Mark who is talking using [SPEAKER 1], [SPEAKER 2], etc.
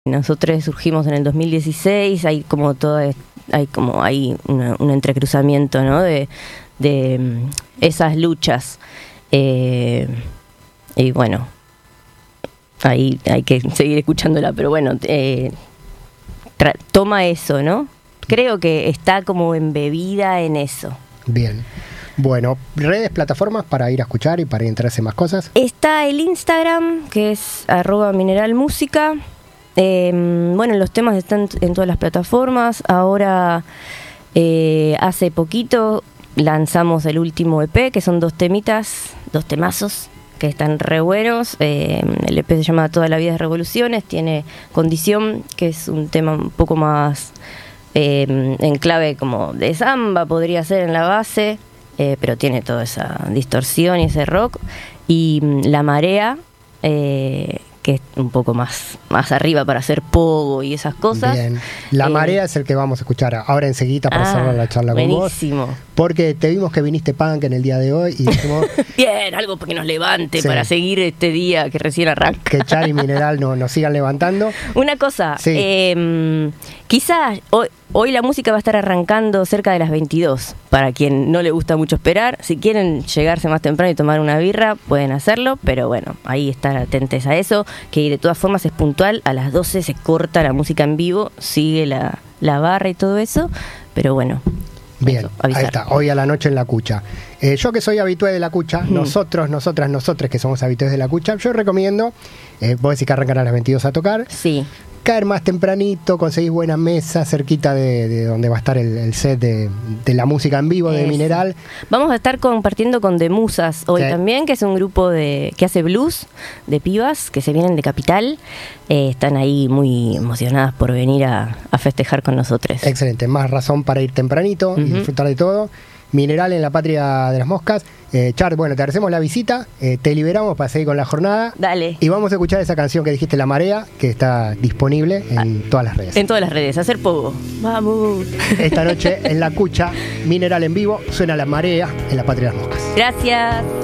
[SPEAKER 1] Nosotros surgimos en el 2016, hay como un entrecruzamiento, ¿no? de esas luchas. Y bueno, ahí hay que seguir escuchándola, pero bueno, toma eso, ¿no? Creo que está como embebida en eso.
[SPEAKER 2] Bien. Bueno, redes, plataformas para ir a escuchar y para enterarse más cosas.
[SPEAKER 1] Está el Instagram, que es @mineralmusica. Bueno, los temas están en todas las plataformas. Ahora, hace poquito lanzamos el último EP, que son 2 temazos, que están re buenos. El EP se llama Toda la vida es revoluciones, tiene Condición, que es un tema un poco más en clave como de samba, podría ser en la base, pero tiene toda esa distorsión y ese rock. Y La Marea, que es un poco más arriba para hacer pogo y esas cosas.
[SPEAKER 2] Bien. La Marea es el que vamos a escuchar ahora enseguida para cerrar la charla con vos.
[SPEAKER 1] Buenísimo.
[SPEAKER 2] Porque te vimos que viniste punk en el día de hoy y dijimos...
[SPEAKER 1] Bien, algo que nos levante, sí, para seguir este día que recién arranca.
[SPEAKER 2] Que Char y Mineral nos sigan levantando.
[SPEAKER 1] Una cosa,
[SPEAKER 2] sí.
[SPEAKER 1] Quizás hoy la música va a estar arrancando cerca de las 22. Para quien no le gusta mucho esperar, si quieren llegarse más temprano y tomar una birra, pueden hacerlo, pero bueno, ahí estar atentos a eso, que de todas formas es puntual, a las 12 se corta la música en vivo, sigue la barra y todo eso, pero bueno.
[SPEAKER 2] Bien, eso, ahí está, hoy a la noche en La Cucha. Yo que soy habitué de La Cucha, nosotros que somos habitués de La Cucha, yo recomiendo, vos decís que arrancan a las 22 a tocar.
[SPEAKER 1] Sí.
[SPEAKER 2] Caer más tempranito, conseguís buena mesa cerquita de donde va a estar el set de la música en vivo de Mineral.
[SPEAKER 1] Vamos a estar compartiendo con The Musas hoy también, que es un grupo que hace blues, de pibas, que se vienen de Capital. Están ahí muy emocionadas por venir a festejar con nosotros.
[SPEAKER 2] Excelente, más razón para ir tempranito y disfrutar de todo. Mineral en la Patria de las Moscas. Char, bueno, te agradecemos la visita, te liberamos para seguir con la jornada.
[SPEAKER 1] Dale.
[SPEAKER 2] Y vamos a escuchar esa canción que dijiste, La Marea, que está disponible en todas las redes.
[SPEAKER 1] En todas las redes, hacer poco. Vamos.
[SPEAKER 2] Esta noche en La Cucha, Mineral en vivo, suena La Marea en la Patria de las Moscas.
[SPEAKER 1] Gracias.